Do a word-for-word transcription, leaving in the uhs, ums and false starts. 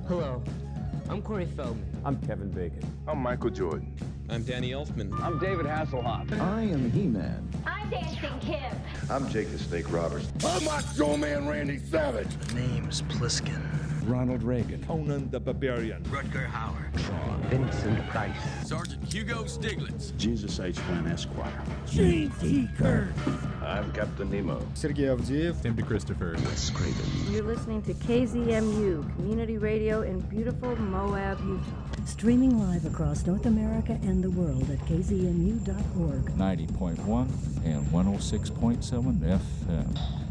Hello, I'm Corey Feldman. I'm Kevin Bacon. I'm Michael Jordan. I'm Danny Elfman. I'm David Hasselhoff. I am He-Man. I'm Dancing Kim. I'm Jake the Snake Roberts. I'm Macho Man Randy Savage. Name's Pliskin. Ronald Reagan. Conan the Barbarian. Rutger Hauer. Vincent Price. Sergeant Hugo Stiglitz. Jesus H. Flynn, Esquire. Gene T. Kern. I'm Captain Nemo. Sergei Avdiev. Tim DeChristopher. Wes Craven. You're listening to K Z M U, Community Radio in beautiful Moab, Utah. Streaming live across North America and the world at k z m u dot org. ninety point one and one oh six point seven F M.